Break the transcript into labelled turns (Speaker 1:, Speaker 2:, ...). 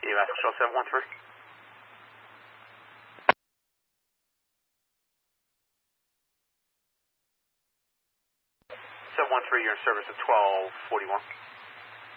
Speaker 1: EMS Control 713. 713, you're in service at 1241.